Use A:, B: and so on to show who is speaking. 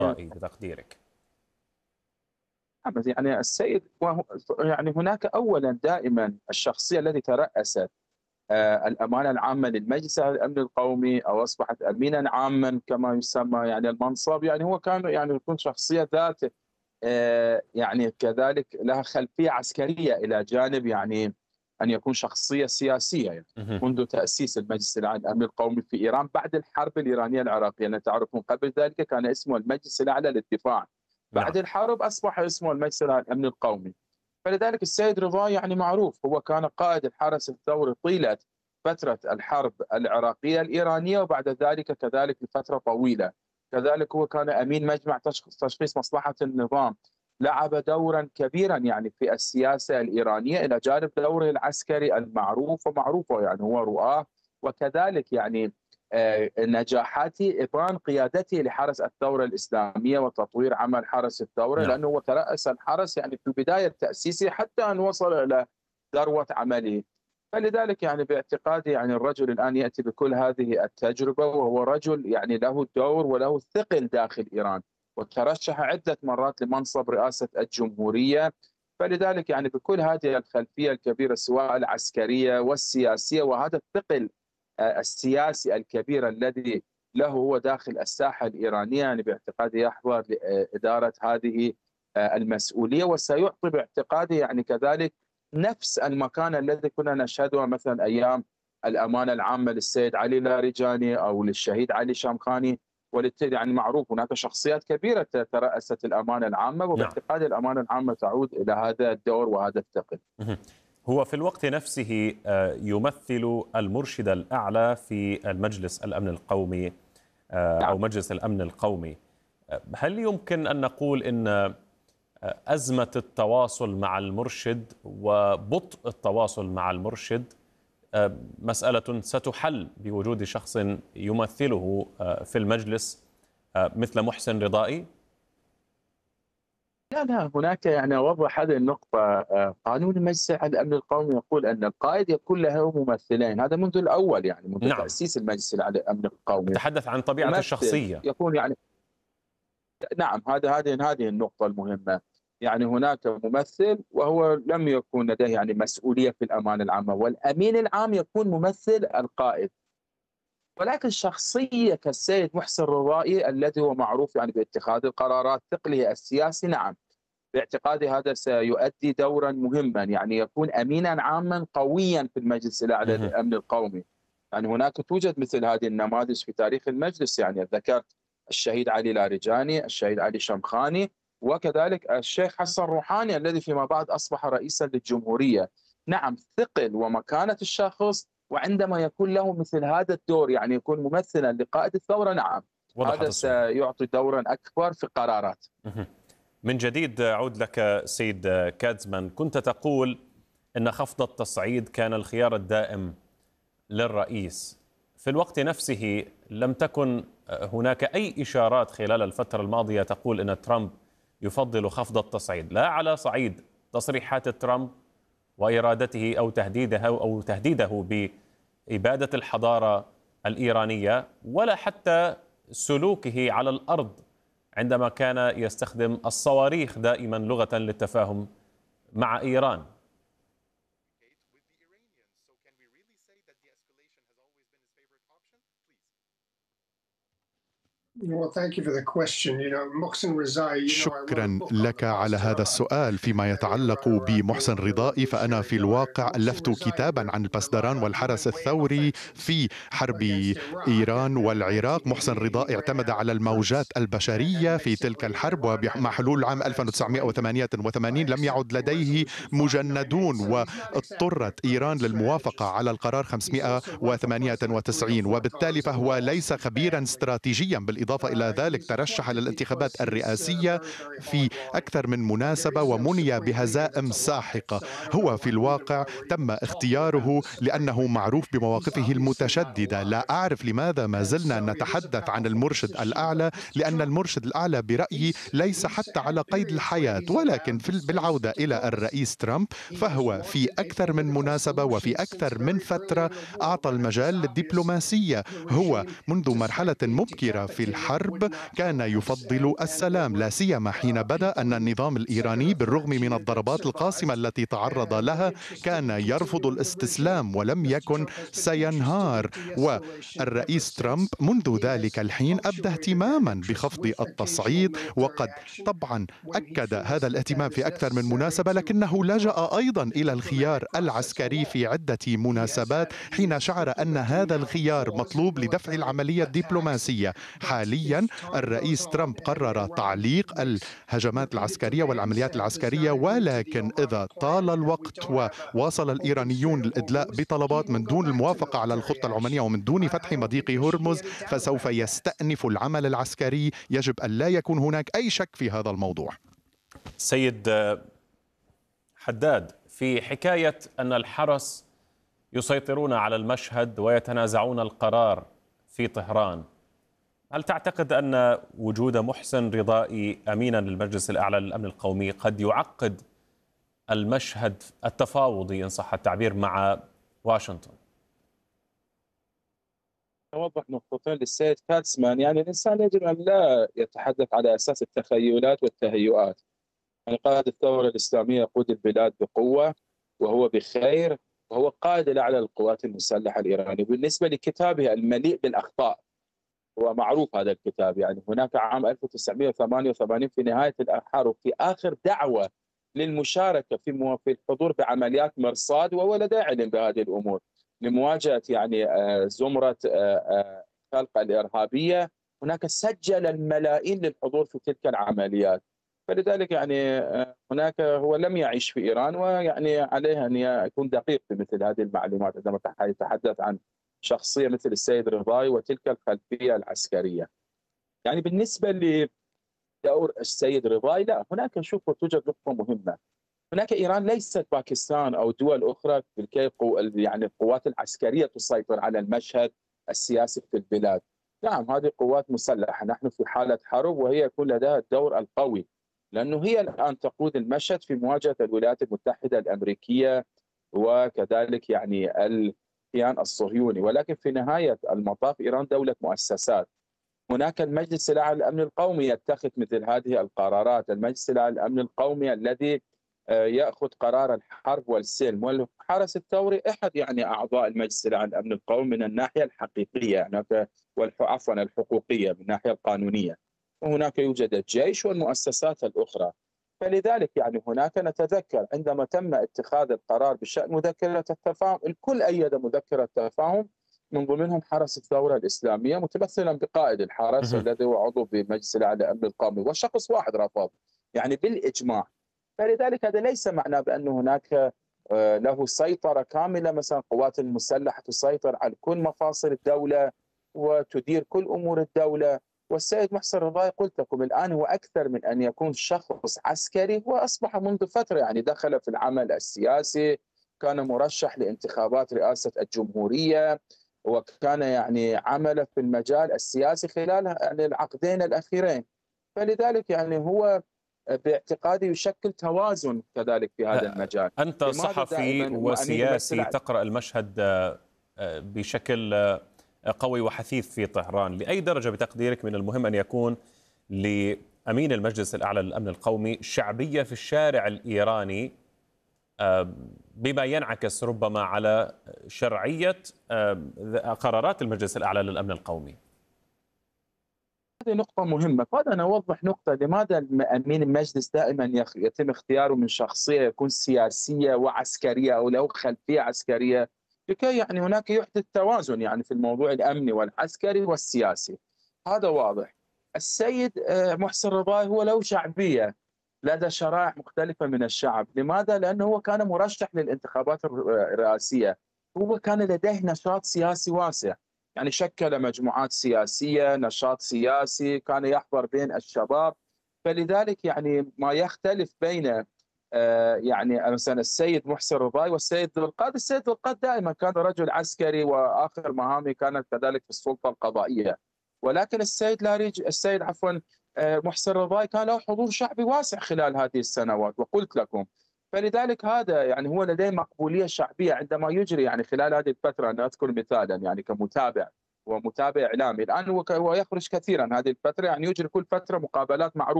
A: بتقديرك؟
B: بس يعني السيد يعني هناك أولا دائما الشخصية التي ترأست الأمانة العامة للمجلس الأمن القومي أو أصبحت أمينا عاما كما يسمى يعني المنصب، يعني هو كان يعني يكون شخصية ذات يعني كذلك لها خلفية عسكرية إلى جانب يعني أن يكون شخصية سياسية يعني.
A: مهم.
B: منذ تأسيس المجلس الأعلى للأمن القومي في إيران بعد الحرب الإيرانية العراقية، لأن تعرفون قبل ذلك كان اسمه المجلس الأعلى للدفاع،
A: نعم.
B: بعد الحرب أصبح اسمه المجلس الأعلى للأمن القومي. فلذلك السيد رضا يعني معروف، هو كان قائد الحرس الثوري طيلة فترة الحرب العراقية الإيرانية، وبعد ذلك كذلك لفترة طويلة. كذلك هو كان أمين مجمع تشخيص مصلحة النظام، لعب دورا كبيرا يعني في السياسة الإيرانية إلى جانب دوره العسكري المعروف ومعروفه، يعني هو رؤاه. وكذلك يعني نجاحات إبرام قيادته لحرس الثورة الإسلامية وتطوير عمل حرس الثورة،
A: نعم.
B: لأنه هو ترأس الحرس يعني في بداية تأسيسه حتى أن وصل إلى ذروة عمله. فلذلك يعني باعتقادي يعني الرجل الآن يأتي بكل هذه التجربة، وهو رجل يعني له دور وله ثقل داخل إيران، وترشح عدة مرات لمنصب رئاسة الجمهورية. فلذلك يعني بكل هذه الخلفية الكبيرة سواء العسكرية والسياسية، وهذا الثقل السياسي الكبير الذي له هو داخل الساحة الإيرانية، يعني باعتقادي يحظى لإدارة هذه المسؤولية، وسيعطي باعتقادي يعني كذلك نفس المكان الذي كنا نشهده مثلا أيام الأمانة العامة للسيد علي لاریجانی أو للشهيد علي شامخاني. وبالتالي يعني معروف هناك شخصيات كبيرة ترأست الأمانة العامة،
A: نعم.
B: وباعتقادي الأمانة العامة تعود إلى هذا الدور وهذا الثقل.
A: مهم. هو في الوقت نفسه يمثل المرشد الأعلى في المجلس الأمن القومي أو
B: نعم.
A: مجلس الأمن القومي. هل يمكن أن نقول أن أزمة التواصل مع المرشد وبطء التواصل مع المرشد مسألة ستحل بوجود شخص يمثله في المجلس مثل محسن رضائي؟
B: لا هناك يعني أوضح هذه النقطة. قانون المجلس الأعلى للأمن القومي يقول أن القائد يكون له ممثلين، هذا منذ الأول يعني منذ
A: نعم.
B: تأسيس المجلس الأعلى للأمن القومي.
A: أتحدث عن طبيعة
B: ممثل
A: الشخصية.
B: يكون يعني نعم، هذه النقطة المهمة. يعني هناك ممثل وهو لم يكن لديه يعني مسؤولية في الأمانة العامة، والأمين العام يكون ممثل القائد. ولكن شخصية كالسيد محسن رضائي الذي هو معروف يعني باتخاذ القرارات، ثقله السياسي، نعم باعتقادي هذا سيؤدي دورا مهما، يعني يكون أمينا عاما قويا في المجلس الأعلى
A: مهم.
B: للأمن القومي. يعني هناك توجد مثل هذه النماذج في تاريخ المجلس، يعني ذكرت الشهيد علي لاریجانی، الشهيد علي شامخاني، وكذلك الشيخ حسن روحاني الذي فيما بعد أصبح رئيسا للجمهورية. نعم ثقل ومكانة الشخص، وعندما يكون له مثل هذا الدور يعني يكون ممثلا لقائد الثورة، نعم
A: وضحت
B: هذا
A: الصورة.
B: سيعطي دورا أكبر في القرارات.
A: مهم. من جديد أعود لك سيد كاتزمان، كنت تقول أن خفض التصعيد كان الخيار الدائم للرئيس. في الوقت نفسه لم تكن هناك أي إشارات خلال الفترة الماضية تقول أن ترامب يفضل خفض التصعيد، لا على صعيد تصريحات ترامب وإرادته أو تهديده بإبادة الحضارة الإيرانية، ولا حتى سلوكه على الأرض عندما كان يستخدم الصواريخ دائما لغة للتفاهم مع إيران.
C: شكرا لك على هذا السؤال. فيما يتعلق بمحسن رضائي، فأنا في الواقع ألفت كتابا عن البسدران والحرس الثوري في حرب إيران والعراق. محسن رضائي اعتمد على الموجات البشرية في تلك الحرب، ومع حلول عام 1988 لم يعد لديه مجندون، واضطرت إيران للموافقة على القرار 598، وبالتالي فهو ليس خبيرا استراتيجيا. بالإضافة إلى ذلك ترشح للانتخابات الرئاسية في أكثر من مناسبة ومني بهزائم ساحقة. هو في الواقع تم اختياره لأنه معروف بمواقفه المتشددة. لا أعرف لماذا ما زلنا نتحدث عن المرشد الأعلى، لأن المرشد الأعلى برأيي ليس حتى على قيد الحياة. ولكن بالعودة إلى الرئيس ترامب، فهو في أكثر من مناسبة وفي أكثر من فترة أعطى المجال للدبلوماسية. هو منذ مرحلة مبكرة في الحرب كان يفضل السلام، لا سيما حين بدا أن النظام الإيراني بالرغم من الضربات القاسمة التي تعرض لها كان يرفض الاستسلام ولم يكن سينهار. والرئيس ترامب منذ ذلك الحين أبدى اهتماما بخفض التصعيد، وقد طبعا أكد هذا الاهتمام في أكثر من مناسبة، لكنه لجأ أيضا إلى الخيار العسكري في عدة مناسبات حين شعر أن هذا الخيار مطلوب لدفع العملية الدبلوماسية. حاليا الرئيس ترامب قرر تعليق الهجمات العسكرية والعمليات العسكرية، ولكن إذا طال الوقت وواصل الإيرانيون الإدلاء بطلبات من دون الموافقة على الخطة العمانية ومن دون فتح مضيق هرمز فسوف يستأنف العمل العسكري. يجب أن لا يكون هناك أي شك في هذا الموضوع.
A: سيد حداد، في حكاية أن الحرس يسيطرون على المشهد ويتنازعون القرار في طهران، هل تعتقد أن وجود محسن رضائي أمينا للمجلس الأعلى للأمن القومي قد يعقد المشهد التفاوضي إن صح التعبير مع واشنطن؟
B: أوضح نقطتين للسيد كاتسمان. يعني الإنسان يجب أن لا يتحدث على أساس التخيلات والتهيؤات. يعني قائد الثورة الإسلامية يقود البلاد بقوة وهو بخير، وهو قائد الأعلى للقوات المسلحة الإيرانية. بالنسبة لكتابه المليء بالأخطاء، هو معروف هذا الكتاب. يعني هناك عام 1988 في نهاية الحرب في آخر دعوة للمشاركة في الحضور بعمليات مرصاد، وهو لديه علم بهذه الأمور، لمواجهة يعني زمرة خلق الإرهابية. هناك سجل الملايين للحضور في تلك العمليات. فلذلك يعني هناك هو لم يعيش في إيران، ويعني عليه أن يكون دقيق في مثل هذه المعلومات عندما يتحدث عن شخصية مثل السيد رضاي وتلك الخلفية العسكرية. يعني بالنسبة لدور السيد رضاي، لا، هناك نشوف توجد نقطة مهمة. هناك إيران ليست باكستان أو دول أخرى لكي يعني القوات العسكرية تسيطر على المشهد السياسي في البلاد. نعم، هذه قوات مسلحة، نحن في حالة حرب، وهي يكون لديها الدور القوي، لأنه هي الآن تقود المشهد في مواجهة الولايات المتحدة الأمريكية وكذلك يعني الكيان الصهيوني. ولكن في نهاية المطاف إيران دولة مؤسسات. هناك المجلس الأعلى للأمن القومي يتخذ مثل هذه القرارات، المجلس الأعلى للأمن القومي الذي يأخذ قرار الحرب والسلم، والحرس الثوري أحد يعني أعضاء المجلس الأعلى للأمن القومي من الناحية الحقيقية، يعني عفوا الحقوقية، من الناحية القانونية. وهناك يوجد الجيش والمؤسسات الأخرى. فلذلك يعني هناك نتذكر عندما تم اتخاذ القرار بشأن مذكرة التفاهم، الكل أيد مذكرة التفاهم، من ضمنهم حرس الثورة الإسلامية متمثلا بقائد الحرس الذي هو عضو بمجلس الأعلى للأمن القومي، وشخص واحد رفض يعني بالإجماع. فلذلك هذا ليس معناه بأن هناك له سيطرة كاملة. مثلا القوات المسلحة تسيطر على كل مفاصل الدولة وتدير كل أمور الدولة. والسيد محسن رضاي قلت لكم الآن هو أكثر من أن يكون شخص عسكري، هو أصبح منذ فترة يعني دخل في العمل السياسي، كان مرشح لانتخابات رئاسة الجمهورية، وكان يعني عمل في المجال السياسي خلال يعني العقدين الأخيرين. فلذلك يعني هو باعتقادي يشكل توازن كذلك في هذا المجال.
A: أنت صحفي وسياسي تقرأ المشهد بشكل قوي وحثيث في طهران، لأي درجة بتقديرك من المهم أن يكون لأمين المجلس الأعلى للأمن القومي شعبية في الشارع الإيراني بما ينعكس ربما على شرعية قرارات المجلس الأعلى للأمن القومي؟
B: هذه نقطة مهمة. قد أنا أوضح نقطة. لماذا أمين المجلس دائما يتم اختياره من شخصية يكون سياسية وعسكرية أو له خلفية عسكرية؟ لكي يعني هناك يحدث توازن يعني في الموضوع الأمني والعسكري والسياسي. هذا واضح. السيد محسن رضاي هو له شعبية لدى شرائح مختلفة من الشعب. لماذا؟ لأنه هو كان مرشح للانتخابات الرئاسية، هو كان لديه نشاط سياسي واسع، يعني شكل مجموعات سياسية، نشاط سياسي، كان يحضر بين الشباب. فلذلك يعني ما يختلف بين يعني مثلا السيد محسن رضاي والسيد ذو القاد، السيد ذو القاد دائما كان رجل عسكري وآخر مهامه كانت كذلك في السلطة القضائية. ولكن السيد محسن رضاي كان له حضور شعبي واسع خلال هذه السنوات، وقلت لكم. فلذلك هذا يعني هو لديه مقبولية شعبية عندما يجري يعني خلال هذه الفترة. أنا أذكر مثالا يعني كمتابع ومتابع إعلامي الآن، هو يخرج كثيرا هذه الفترة، يعني يجري كل فترة مقابلات مع